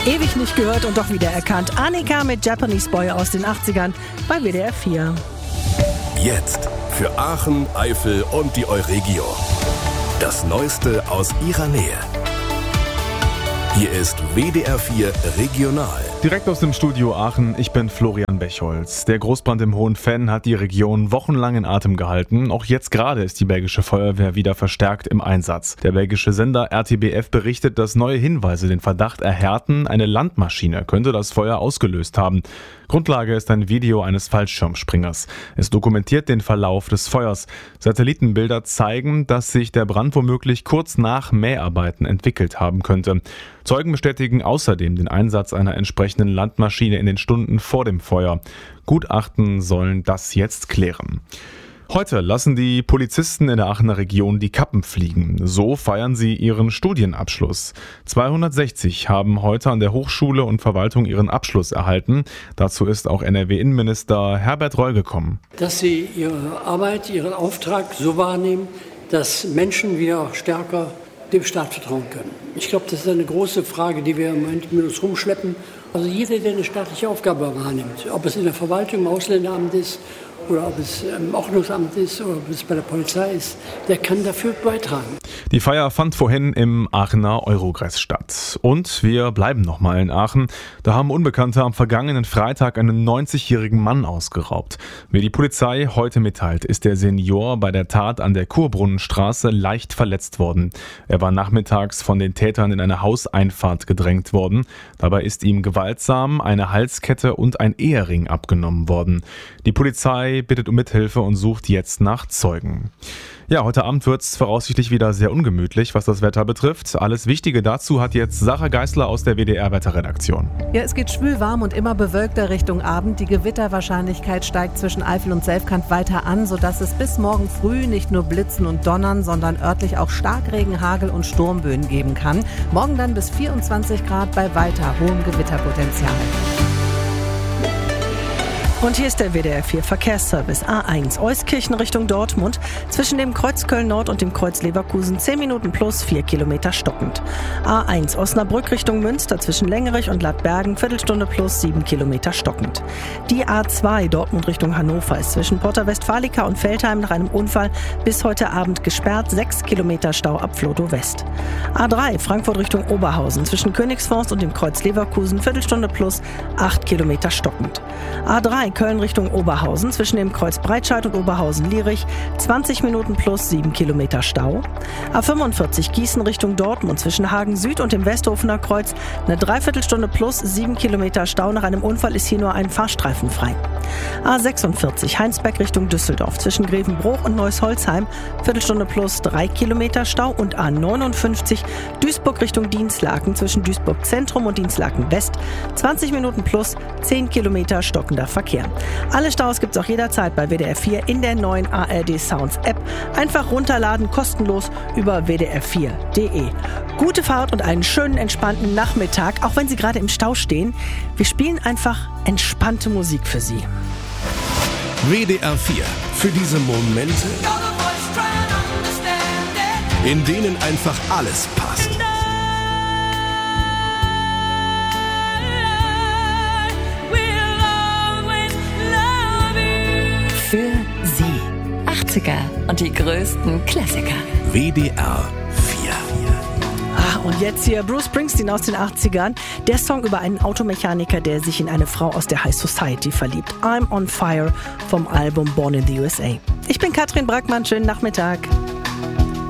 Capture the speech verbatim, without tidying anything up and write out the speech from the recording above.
Ewig nicht gehört und doch wiedererkannt. Annika mit Japanese Boy aus den achtzigern bei W D R vier. Jetzt für Aachen, Eifel und die Euregio. Das Neueste aus ihrer Nähe. Hier ist W D R vier Regional. Direkt aus dem Studio Aachen, ich bin Florian Bechholz. Der Großbrand im Hohen Venn hat die Region wochenlang in Atem gehalten. Auch jetzt gerade ist die belgische Feuerwehr wieder verstärkt im Einsatz. Der belgische Sender R T B F berichtet, dass neue Hinweise den Verdacht erhärten, eine Landmaschine könnte das Feuer ausgelöst haben. Grundlage ist ein Video eines Fallschirmspringers. Es dokumentiert den Verlauf des Feuers. Satellitenbilder zeigen, dass sich der Brand womöglich kurz nach Mäharbeiten entwickelt haben könnte. Zeugen bestätigen außerdem den Einsatz einer entsprechenden Landmaschine in den Stunden vor dem Feuer. Gutachten sollen das jetzt klären. Heute lassen die Polizisten in der Aachener Region die Kappen fliegen. So feiern sie ihren Studienabschluss. zweihundertsechzig haben heute an der Hochschule und Verwaltung ihren Abschluss erhalten. Dazu ist auch N R W-Innenminister Herbert Reul gekommen. Dass sie ihre Arbeit, ihren Auftrag so wahrnehmen, dass Menschen wieder stärker dem Staat vertrauen können. Ich glaube, das ist eine große Frage, die wir im Moment mit uns rumschleppen. Also jeder, der eine staatliche Aufgabe wahrnimmt, ob es in der Verwaltung, im Ausländeramt ist, oder ob es im Ordnungsamt ist oder ob es bei der Polizei ist, der kann dafür beitragen. Die Feier fand vorhin im Aachener Eurogress statt. Und wir bleiben nochmal in Aachen. Da haben Unbekannte am vergangenen Freitag einen neunzigjährigen Mann ausgeraubt. Wie die Polizei heute mitteilt, ist der Senior bei der Tat an der Kurbrunnenstraße leicht verletzt worden. Er war nachmittags von den Tätern in eine Hauseinfahrt gedrängt worden. Dabei ist ihm gewaltsam eine Halskette und ein Ehering abgenommen worden. Die Polizei bittet um Mithilfe und sucht jetzt nach Zeugen. Ja, heute Abend wird es voraussichtlich wieder sehr ungemütlich, was das Wetter betrifft. Alles Wichtige dazu hat jetzt Sarah Geisler aus der W D R-Wetterredaktion. Ja, es geht schwül warm und immer bewölkter Richtung Abend. Die Gewitterwahrscheinlichkeit steigt zwischen Eifel und Selfkant weiter an, sodass es bis morgen früh nicht nur Blitzen und Donnern, sondern örtlich auch Starkregen, Hagel und Sturmböen geben kann. Morgen dann bis vierundzwanzig Grad bei weiter hohem Gewitterpotenzial. Und hier ist der W D R vier Verkehrsservice A eins Euskirchen Richtung Dortmund. Zwischen dem Kreuz Köln-Nord und dem Kreuz Leverkusen zehn Minuten plus vier Kilometer stockend. A eins Osnabrück Richtung Münster zwischen Längerich und Lattbergen Viertelstunde plus sieben Kilometer stockend. Die A zwei Dortmund Richtung Hannover ist zwischen Porta Westfalica und Veltheim nach einem Unfall bis heute Abend gesperrt. sechs Kilometer Stau ab Flotow West. A drei Frankfurt Richtung Oberhausen zwischen Königsforst und dem Kreuz Leverkusen Viertelstunde plus acht Kilometer stockend. A drei Köln Richtung Oberhausen zwischen dem Kreuz Breitscheid und Oberhausen-Lierich zwanzig Minuten plus sieben Kilometer Stau. A fünfundvierzig Gießen Richtung Dortmund zwischen Hagen Süd und dem Westhofener Kreuz eine Dreiviertelstunde plus sieben Kilometer Stau. Nach einem Unfall ist hier nur ein Fahrstreifen frei. A sechsundvierzig Heinsberg Richtung Düsseldorf zwischen Grevenbruch und Neuss-Holzheim Viertelstunde plus drei Kilometer Stau. Und A neunundfünfzig Duisburg Richtung Dienstlaken zwischen Duisburg Zentrum und Dienstlaken West zwanzig Minuten plus zehn Kilometer stockender Verkehr. Alle Staus gibt's auch jederzeit bei W D R vier in der neuen A R D Sounds App. Einfach runterladen, kostenlos über w d r vier punkt d e. Gute Fahrt und einen schönen, entspannten Nachmittag, auch wenn Sie gerade im Stau stehen. Wir spielen einfach entspannte Musik für Sie. W D R vier. Für diese Momente, in denen einfach alles passt. Für Sie. achtziger und die größten Klassiker. W D R vier. Ah, und jetzt hier Bruce Springsteen aus den achtzigern. Der Song über einen Automechaniker, der sich in eine Frau aus der High Society verliebt. I'm on Fire vom Album Born in the U S A. Ich bin Katrin Brackmann. Schönen Nachmittag.